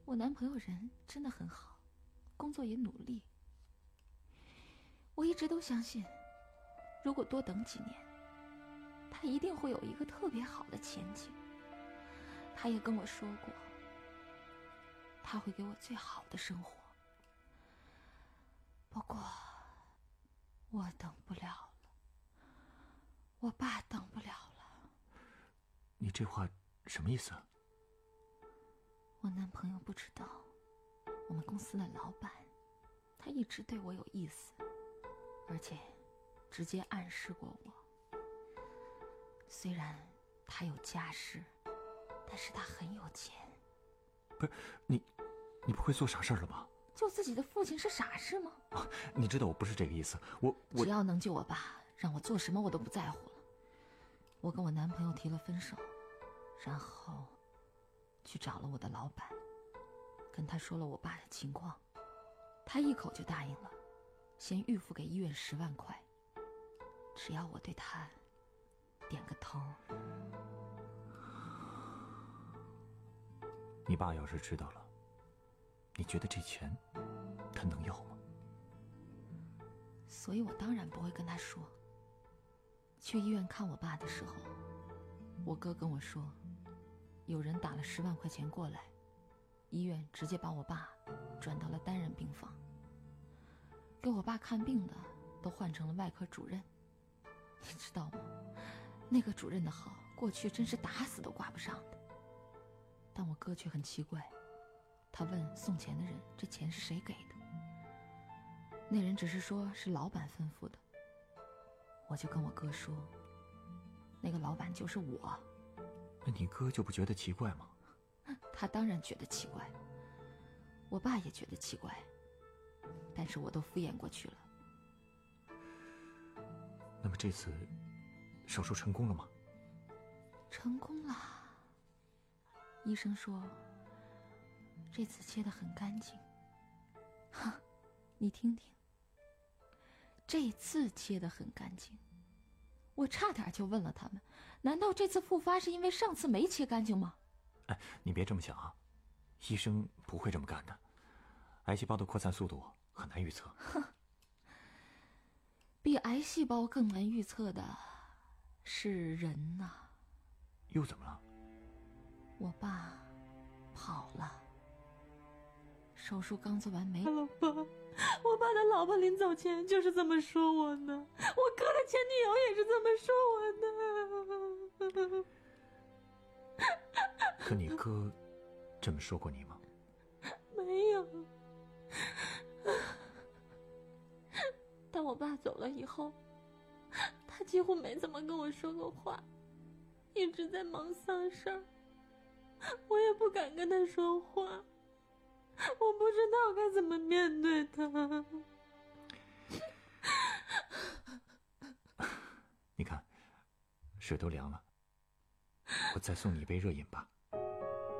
我男朋友人真的很好，工作也努力。我一直都相信，如果多等几年，他一定会有一个特别好的前景。他也跟我说过，他会给我最好的生活。不过，我等不了了，我爸等不了了。 你这话什么意思啊？ 我男朋友不知道，我们公司的老板，他一直对我有意思，而且直接暗示过我。虽然他有家室，但是他很有钱。 不是你不会做傻事了吧？ 救自己的父亲是傻事吗？ 你知道我不是这个意思，我只要能救我爸，让我做什么我都不在乎了。我跟我男朋友提了分手，然后去找了我的老板，跟他说了我爸的情况，他一口就答应了，先预付给医院10万块，只要我对他点个头。 你爸要是知道了，你觉得这钱他能要吗？ 所以我当然不会跟他说。去医院看我爸的时候，我哥跟我说，有人打了10万块钱过来，医院直接把我爸转到了单人病房，给我爸看病的都换成了外科主任。你知道吗？那个主任的好，过去真是打死都挂不上的。但我哥却很奇怪，他问送钱的人，这钱是谁给的？那人只是说是老板吩咐的。我就跟我哥说，那个老板就是我。 那你哥就不觉得奇怪吗？ 他当然觉得奇怪，我爸也觉得奇怪，但是我都敷衍过去了。 那么这次手术成功了吗？ 成功了。医生说这次切得很干净。哈，你听听，这次切得很干净。我差点就问了他们，难道这次复发是因为上次没切干净吗？ 哎，你别这么想啊，医生不会这么干的。癌细胞的扩散速度很难预测。 比癌细胞更难预测的是人呐。 又怎么了？ 我爸跑了，手术刚做完没了吧？我爸的老婆临走前就是这么说我呢，我哥的前女友也是这么说我的。 可你哥这么说过你吗？ 没有。但我爸走了以后，他几乎没怎么跟我说过话，一直在忙丧事儿，我也不敢跟他说话，我不知道该怎么面对他。 你看，水都凉了，我再送你一杯热饮吧。